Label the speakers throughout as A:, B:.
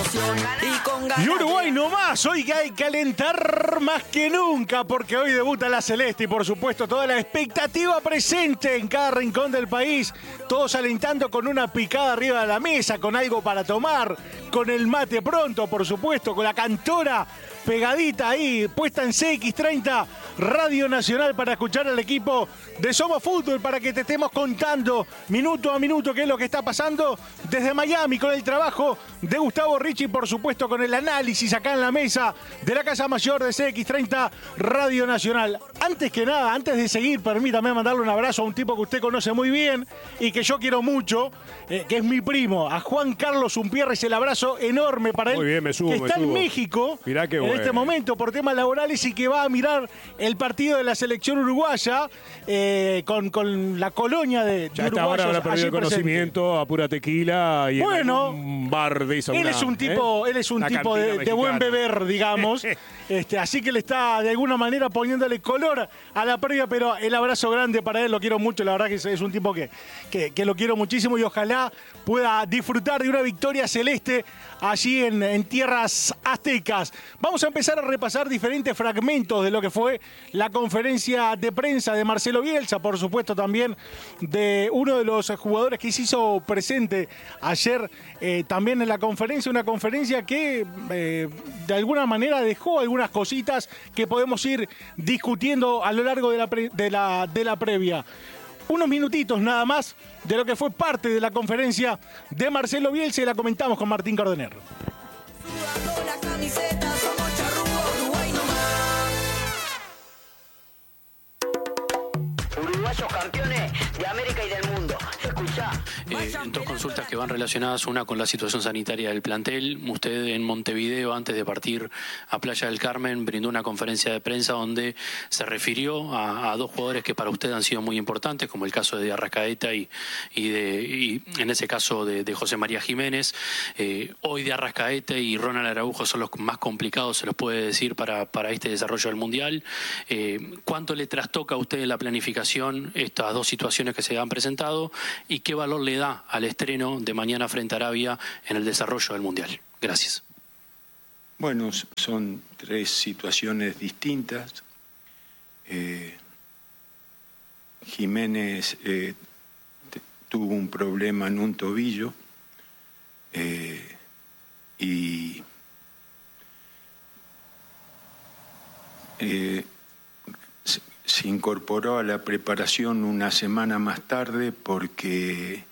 A: Y Uruguay no más, hoy que hay que alentar más que nunca, porque hoy debuta la Celeste y por supuesto toda la expectativa presente en cada rincón del país, todos alentando con una picada arriba de la mesa, con algo para tomar, con el mate pronto, por supuesto, con la cantora pegadita ahí, puesta en CX30, Radio Nacional, para escuchar al equipo de Somos Fútbol, para que te estemos contando minuto a minuto qué es lo que está pasando desde Miami, con el trabajo de Gustavo Ricci, por supuesto con el análisis acá en la mesa de la Casa Mayor de CX30, Radio Nacional. Antes que nada, antes de seguir, permítame mandarle un abrazo a un tipo que usted conoce muy bien y que yo quiero mucho, que es mi primo, a Juan Carlos Umpierres, el abrazo enorme para él,
B: muy bien, me subo,
A: que está en México.
B: Mirá qué
A: en este momento por temas laborales y que va a mirar el partido de la selección uruguaya con la colonia de
B: ya esta hora habrá perdido el conocimiento a pura tequila y
A: bueno,
B: en un bar de esa.
A: Él es un tipo de buen beber, digamos. Así que le está de alguna manera poniéndole color a la previa, pero el abrazo grande para él, lo quiero mucho, la verdad que es un tipo que lo quiero muchísimo y ojalá pueda disfrutar de una victoria celeste allí en tierras aztecas. Vamos a empezar a repasar diferentes fragmentos de lo que fue la conferencia de prensa de Marcelo Bielsa, por supuesto también de uno de los jugadores que se hizo presente ayer también en la conferencia, una conferencia que de alguna manera dejó algunas cositas que podemos ir discutiendo a lo largo de la previa. Unos minutitos nada más de lo que fue parte de la conferencia de Marcelo Bielsa y la comentamos con Martín Cardener.
C: Uruguayos campeones de América y del mundo. Escuchá.
D: Dos consultas que van relacionadas, una con la situación sanitaria del plantel. Usted en Montevideo, antes de partir a Playa del Carmen, brindó una conferencia de prensa donde se refirió a dos jugadores que para usted han sido muy importantes, como el caso de Arrascaeta y en ese caso de José María Jiménez. Hoy de Arrascaeta y Ronald Araujo son los más complicados, se los puede decir, para este desarrollo del Mundial. ¿Cuánto le trastoca a usted en la planificación estas dos situaciones que se han presentado y qué valor le da al estreno de mañana frente a Arabia en el desarrollo del Mundial? Gracias.
E: Bueno, son tres situaciones distintas. Jiménez tuvo un problema en un tobillo y se incorporó a la preparación una semana más tarde porque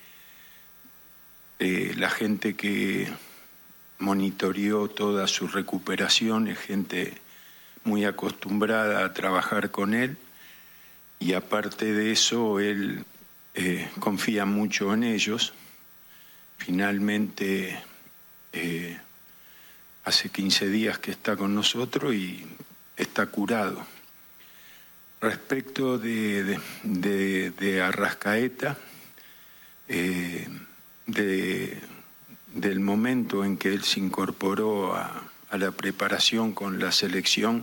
E: la gente que monitoreó toda su recuperación es gente muy acostumbrada a trabajar con él y aparte de eso él confía mucho en ellos. Finalmente hace 15 días que está con nosotros y está curado. Respecto de Arrascaeta, del momento en que él se incorporó a la preparación con la selección,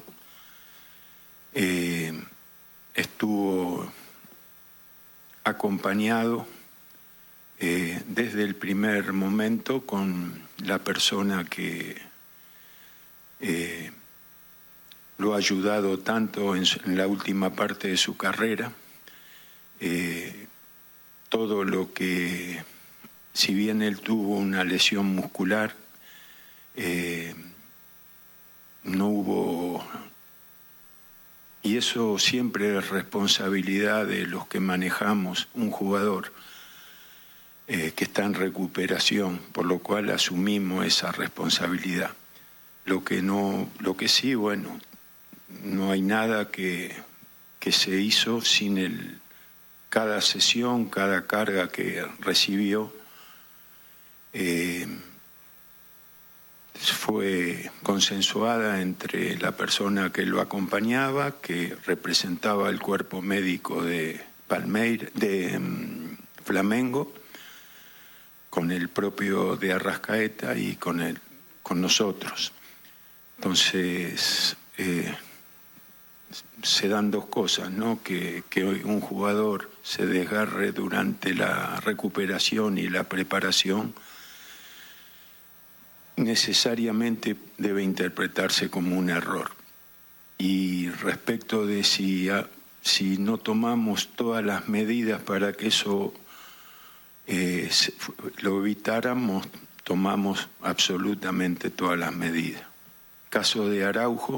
E: estuvo acompañado desde el primer momento con la persona que lo ha ayudado tanto en la última parte de su carrera. Todo lo que, si bien él tuvo una lesión muscular, no hubo, y eso siempre es responsabilidad de los que manejamos un jugador que está en recuperación, por lo cual asumimos esa responsabilidad. Lo que sí, bueno, no hay nada que se hizo sin cada sesión, cada carga que recibió, fue consensuada entre la persona que lo acompañaba, que representaba el cuerpo médico de Flamengo, con el propio de Arrascaeta y con nosotros. Entonces se dan dos cosas, ¿no? Que hoy un jugador se desgarre durante la recuperación y la preparación necesariamente debe interpretarse como un error. Y respecto de si no tomamos todas las medidas para que eso lo evitáramos, tomamos absolutamente todas las medidas. Caso de Araujo,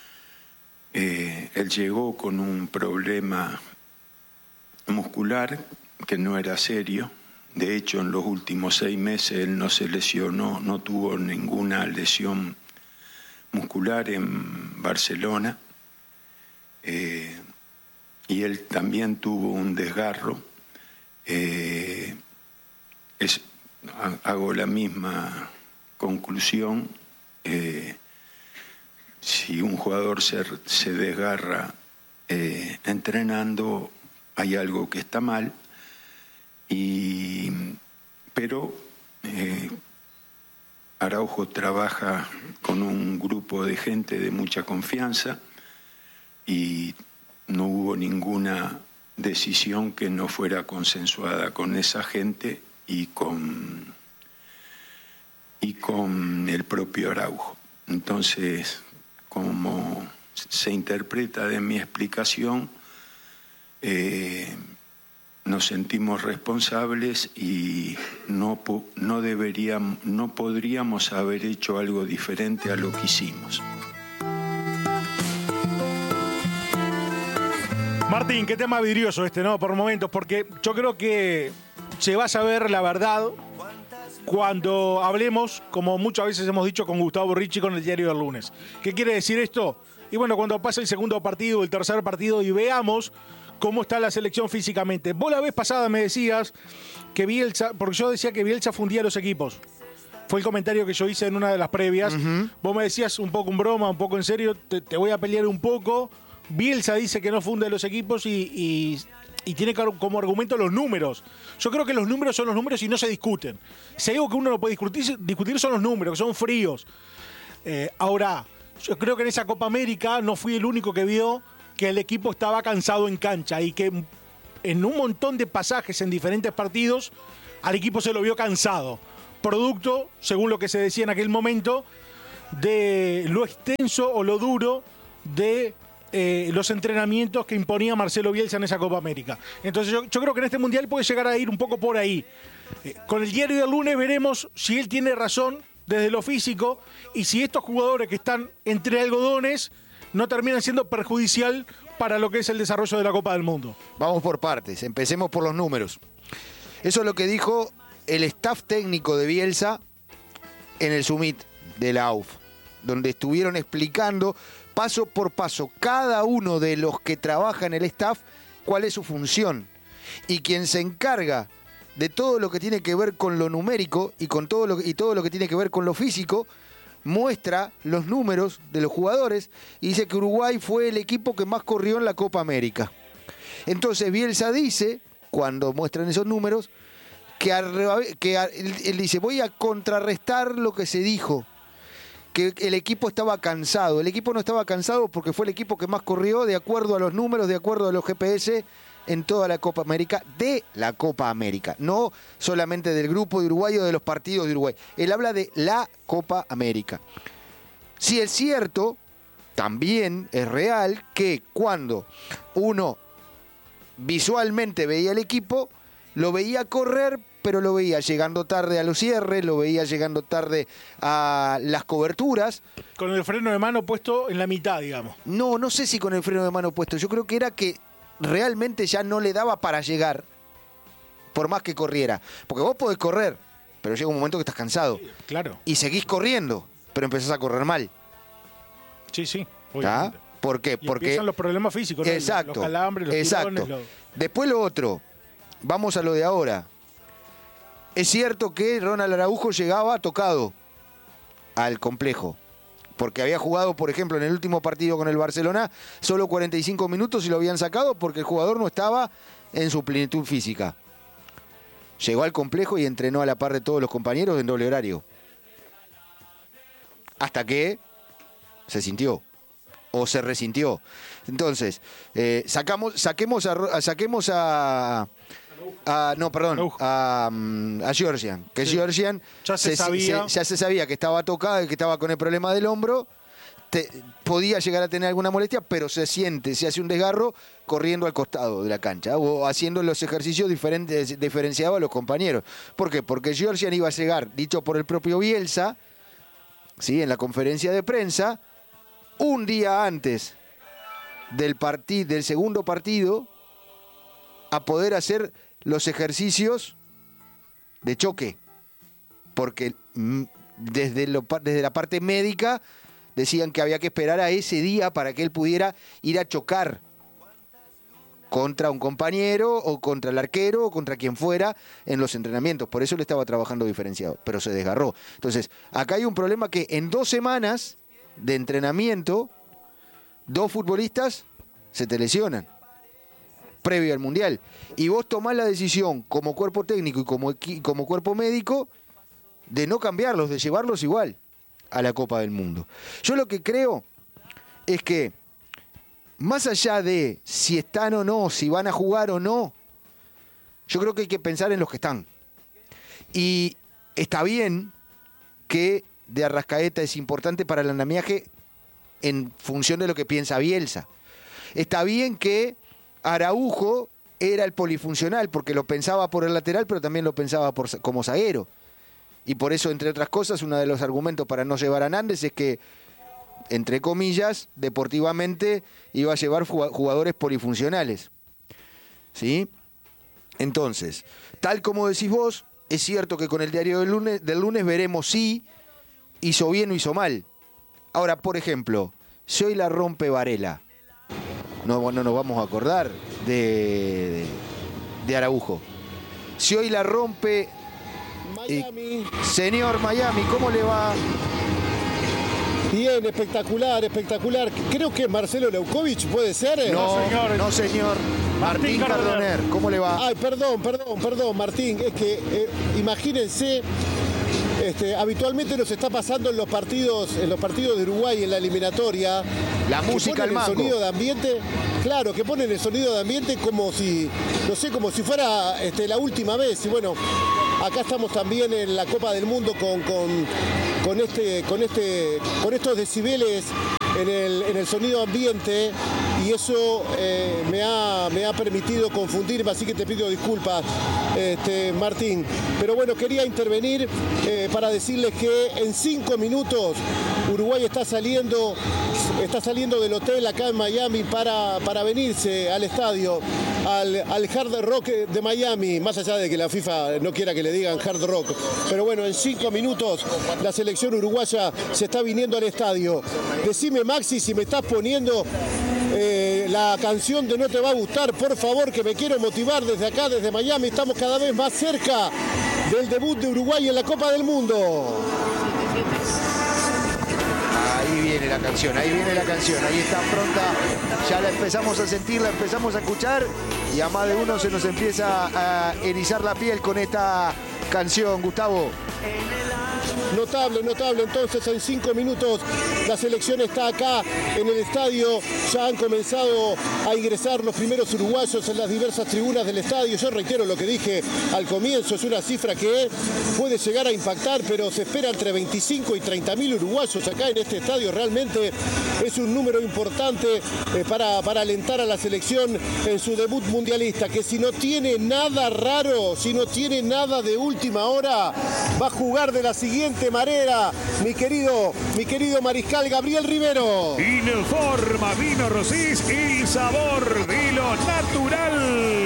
E: él llegó con un problema muscular que no era serio. De hecho, en los últimos 6 meses él no se lesionó, no tuvo ninguna lesión muscular en Barcelona. Y él también tuvo un desgarro. Hago la misma conclusión. Si un jugador se desgarra entrenando, hay algo que está mal. Pero Araujo trabaja con un grupo de gente de mucha confianza y no hubo ninguna decisión que no fuera consensuada con esa gente y con el propio Araujo. Entonces, como se interpreta de mi explicación, nos sentimos responsables y no podríamos haber hecho algo diferente a lo que hicimos.
A: Martín, qué tema vidrioso ¿no? Por momentos, porque yo creo que se va a saber la verdad cuando hablemos, como muchas veces hemos dicho con Gustavo Ricci con el diario del lunes. ¿Qué quiere decir esto? Y bueno, cuando pase el segundo partido, el tercer partido y veamos cómo está la selección físicamente. Vos la vez pasada me decías que Bielsa, porque yo decía que Bielsa fundía los equipos. Fue el comentario que yo hice en una de las previas. Uh-huh. Vos me decías un poco en broma, un poco en serio, te voy a pelear un poco. Bielsa dice que no funde los equipos y tiene como argumento los números. Yo creo que los números son los números y no se discuten. Si hay algo que uno no puede discutir son los números, que son fríos. Ahora, yo creo que en esa Copa América no fui el único que vio que el equipo estaba cansado en cancha y que en un montón de pasajes en diferentes partidos al equipo se lo vio cansado. Producto, según lo que se decía en aquel momento, de lo extenso o lo duro de los entrenamientos que imponía Marcelo Bielsa en esa Copa América. Entonces yo creo que en este Mundial puede llegar a ir un poco por ahí. Con el diario del lunes veremos si él tiene razón desde lo físico y si estos jugadores que están entre algodones no terminan siendo perjudicial para lo que es el desarrollo de la Copa del Mundo.
F: Vamos por partes, empecemos por los números. Eso es lo que dijo el staff técnico de Bielsa en el Summit de la AUF, donde estuvieron explicando paso por paso cada uno de los que trabaja en el staff cuál es su función. Y quien se encarga de todo lo que tiene que ver con lo numérico y con todo lo que tiene que ver con lo físico, muestra los números de los jugadores y dice que Uruguay fue el equipo que más corrió en la Copa América. Entonces Bielsa dice, cuando muestran esos números, que él dice, voy a contrarrestar lo que se dijo, que el equipo estaba cansado. El equipo no estaba cansado porque fue el equipo que más corrió de acuerdo a los números, de acuerdo a los GPS en toda la Copa América, de la Copa América, no solamente del grupo de Uruguay o de los partidos de Uruguay. Él habla de la Copa América. Si es cierto, también es real que cuando uno visualmente veía el equipo, lo veía correr, pero lo veía llegando tarde a los cierres, lo veía llegando tarde a las coberturas.
A: Con el freno de mano puesto en la mitad, digamos.
F: No sé si con el freno de mano puesto. Yo creo que era que realmente ya no le daba para llegar, por más que corriera. Porque vos podés correr, pero llega un momento que estás cansado.
A: Sí, claro.
F: Y seguís corriendo, pero empezás a correr mal.
A: Sí, obviamente.
F: ¿Por qué? Porque
A: empiezan los problemas físicos, ¿no?
F: Exacto.
A: Los calambres, los tirones.
F: Después lo otro. Vamos a lo de ahora. Es cierto que Ronald Araujo llegaba tocado al complejo, porque había jugado, por ejemplo, en el último partido con el Barcelona, solo 45 minutos y lo habían sacado porque el jugador no estaba en su plenitud física. Llegó al complejo y entrenó a la par de todos los compañeros en doble horario. Hasta que se sintió o se resintió. Entonces, saquemos a a Georgian. Que Georgian
A: ya se
F: sabía que estaba tocado, que estaba con el problema del hombro. Podía llegar a tener alguna molestia, pero se hace un desgarro corriendo al costado de la cancha o haciendo los ejercicios diferenciados a los compañeros. ¿Por qué? Porque Georgian iba a llegar, dicho por el propio Bielsa, ¿sí? En la conferencia de prensa, un día antes del segundo partido, a poder hacer los ejercicios de choque. Porque desde la parte médica decían que había que esperar a ese día para que él pudiera ir a chocar contra un compañero o contra el arquero o contra quien fuera en los entrenamientos. Por eso él estaba trabajando diferenciado, pero se desgarró. Entonces, acá hay un problema que en 2 semanas de entrenamiento, 2 futbolistas se te lesionan previo al Mundial. Y vos tomás la decisión como cuerpo técnico y como cuerpo médico de no cambiarlos, de llevarlos igual a la Copa del Mundo. Yo lo que creo es que, más allá de si están o no, si van a jugar o no, yo creo que hay que pensar en los que están. Y está bien que De Arrascaeta es importante para el andamiaje en función de lo que piensa Bielsa. Está bien que Araujo era el polifuncional, porque lo pensaba por el lateral, pero también lo pensaba como zaguero. Y por eso, entre otras cosas, uno de los argumentos para no llevar a Nández es que, entre comillas, deportivamente iba a llevar jugadores polifuncionales. ¿Sí? Entonces, tal como decís vos, es cierto que con el diario del lunes veremos si hizo bien o hizo mal. Ahora, por ejemplo, si hoy la rompe Varela, no nos vamos a acordar de Araujo. Si hoy la rompe Miami. Señor Miami, ¿cómo le va?
G: Bien, espectacular. Creo que Marcelo Leukovic puede ser.
F: No, señor. Martín Cardoner, ¿cómo le va?
G: Ay, perdón, Martín. Es que imagínense, habitualmente nos está pasando en los partidos de Uruguay en la eliminatoria.
F: La música al mango.
G: El sonido de ambiente, claro, que ponen el sonido de ambiente como si fuera la última vez. Y bueno, acá estamos también en la Copa del Mundo con estos decibeles en el sonido ambiente, y eso me ha permitido confundirme, así que te pido disculpas, Martín. Pero bueno, quería intervenir para decirles que en 5 minutos Uruguay está saliendo del hotel acá en Miami para venirse al estadio, al Hard Rock de Miami, más allá de que la FIFA no quiera que le digan Hard Rock. Pero bueno, en 5 minutos la selección uruguaya se está viniendo al estadio. Decime, Maxi, si me estás poniendo la canción de No Te Va a Gustar, por favor, que me quiero motivar desde acá, desde Miami. Estamos cada vez más cerca del debut de Uruguay en la Copa del Mundo.
F: Ahí viene la canción, ahí está pronta, ya la empezamos a sentir, la empezamos a escuchar, y a más de uno se nos empieza a erizar la piel con esta canción, Gustavo.
G: Notable. Entonces, en 5 minutos la selección está acá en el estadio. Ya han comenzado a ingresar los primeros uruguayos en las diversas tribunas del estadio. Yo reitero lo que dije al comienzo, es una cifra que puede llegar a impactar, pero se espera entre 25 y 30.000 uruguayos acá en este estadio. Realmente es un número importante para alentar a la selección en su debut mundialista, que si no tiene nada raro, si no tiene nada de última hora, va a jugar de la siguiente manera, mi querido mariscal Gabriel Rivero.
B: Informa Vino Rosís, el sabor de lo natural.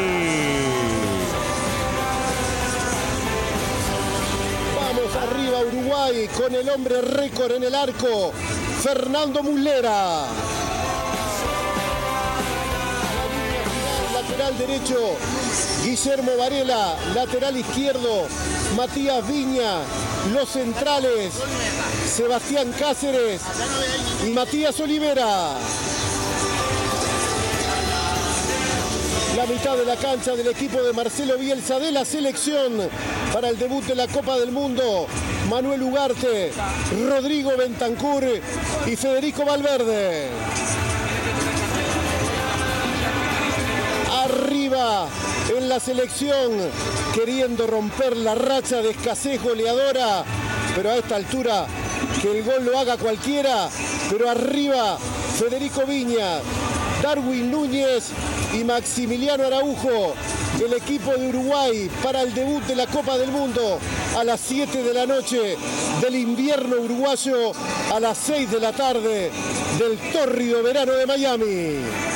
G: Vamos arriba Uruguay con el hombre récord en el arco, Fernando Muslera. Lateral derecho, Guillermo Varela. Lateral izquierdo, Matías Viña. Los centrales, Sebastián Cáceres y Matías Olivera. La mitad de la cancha del equipo de Marcelo Bielsa de la selección para el debut de la Copa del Mundo. Manuel Ugarte, Rodrigo Bentancur y Federico Valverde. Arriba en la selección, queriendo romper la racha de escasez goleadora, pero a esta altura que el gol lo haga cualquiera, pero arriba Federico Viñas, Darwin Núñez y Maximiliano Araujo, el equipo de Uruguay para el debut de la Copa del Mundo a las 7 de la noche del invierno uruguayo, a las 6 de la tarde del tórrido verano de Miami.